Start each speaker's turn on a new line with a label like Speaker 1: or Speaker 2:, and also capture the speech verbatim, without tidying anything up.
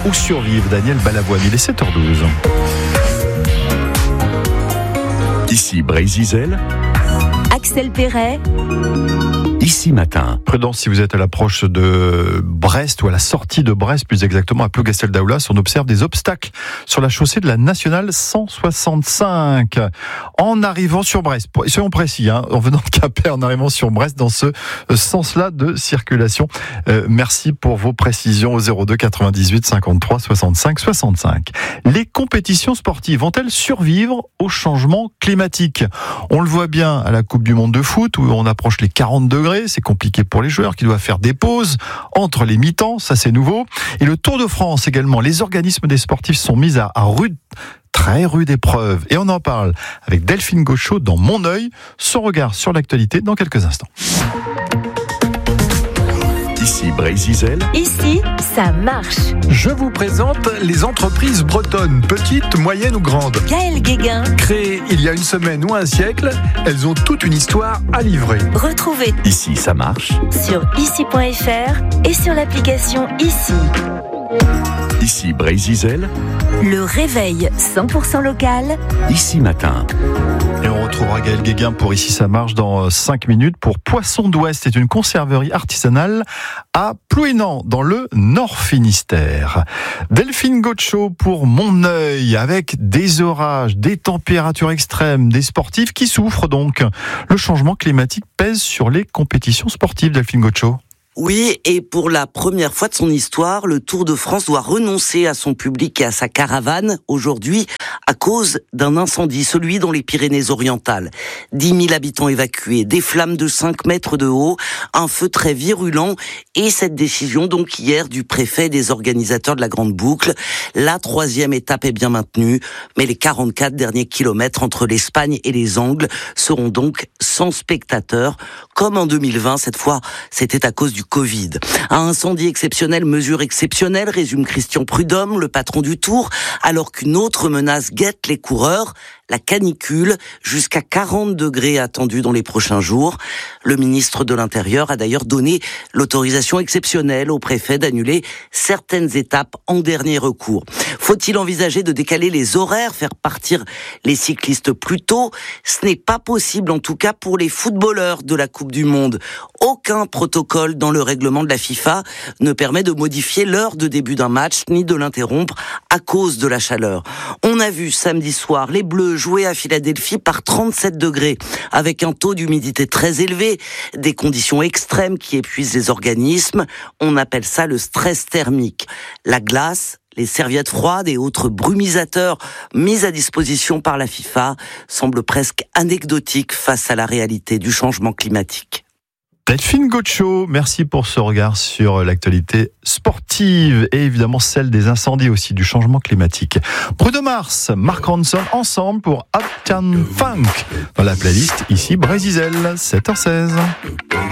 Speaker 1: ou survivre. Daniel Balavoine, il est sept heures douze.
Speaker 2: Ici Brésil,
Speaker 3: Axel Perret.
Speaker 2: Ici Matin.
Speaker 1: Prudence si vous êtes à l'approche de Brest ou à la sortie de Brest, plus exactement à Plougastel-Daoulas, on observe des obstacles sur la chaussée de la nationale cent soixante-cinq. En arrivant sur Brest, soyons précis, hein, en venant de Quimper, en arrivant sur Brest dans ce sens-là de circulation. Euh, merci pour vos précisions au zéro deux quatre-vingt-dix-huit cinquante-trois soixante-cinq soixante-cinq. Les compétitions sportives vont-elles survivre au changement climatique ? On le voit bien à la Coupe du Monde de foot où on approche les quarante degrés. C'est compliqué pour les joueurs qui doivent faire des pauses entre les mi-temps, ça c'est nouveau. Et le Tour de France également, les organismes des sportifs sont mis à, à rude, très rude épreuve. Et on en parle avec Delphine Gauchot dans Mon Œil, son regard sur l'actualité dans quelques instants.
Speaker 2: Ici Brésil.
Speaker 3: Ici, ça marche.
Speaker 4: Je vous présente les entreprises bretonnes, petites, moyennes ou grandes.
Speaker 3: Gaël Guéguin.
Speaker 4: Créées il y a une semaine ou un siècle, elles ont toute une histoire à livrer.
Speaker 3: Retrouvez
Speaker 2: Ici ça marche.
Speaker 3: sur ici point f r et sur l'application Ici.
Speaker 2: Ici Brésil.
Speaker 3: Le réveil cent pour cent local.
Speaker 2: Ici Matin.
Speaker 1: Et on retrouvera Gaël Guéguin pour Ici ça marche dans cinq minutes pour Poisson d'Ouest. C'est une conserverie artisanale à Plouénan dans le Nord Finistère. Delphine Gauchot pour Mon Œil avec des orages, des températures extrêmes, des sportifs qui souffrent donc. Le changement climatique pèse sur les compétitions sportives, Delphine Gauchot.
Speaker 5: Oui, et pour la première fois de son histoire, le Tour de France doit renoncer à son public et à sa caravane aujourd'hui à cause d'un incendie, celui dans les Pyrénées-Orientales. dix mille habitants évacués, des flammes de cinq mètres de haut, un feu très virulent et cette décision donc hier du préfet et des organisateurs de la Grande Boucle. La troisième étape est bien maintenue, mais les quarante-quatre derniers kilomètres entre l'Espagne et les Angles seront donc sans spectateurs. Comme en deux mille vingt, cette fois, c'était à cause du Covid. Un incendie exceptionnel, mesure exceptionnelle, résume Christian Prudhomme, le patron du Tour, alors qu'une autre menace guette les coureurs, la canicule, jusqu'à quarante degrés attendus dans les prochains jours. Le ministre de l'Intérieur a d'ailleurs donné l'autorisation exceptionnelle au préfet d'annuler certaines étapes en dernier recours. Faut-il envisager de décaler les horaires, faire partir les cyclistes plus tôt ? Ce n'est pas possible, en tout cas pour les footballeurs de la Coupe du Monde. Aucun protocole dans le règlement de la FIFA ne permet de modifier l'heure de début d'un match, ni de l'interrompre à cause de la chaleur. On a vu samedi soir les Bleus jouer à Philadelphie par trente-sept degrés, avec un taux d'humidité très élevé, des conditions extrêmes qui épuisent les organismes. On appelle ça le stress thermique. La glace, les serviettes froides et autres brumisateurs mis à disposition par la FIFA semblent presque anecdotiques face à la réalité du changement climatique.
Speaker 1: Delphine Gauchot, merci pour ce regard sur l'actualité sportive et évidemment celle des incendies aussi, du changement climatique. Bruno Mars, Mark Ronson, ensemble pour Uptown Funk dans la playlist Ici Brésil, sept heures seize.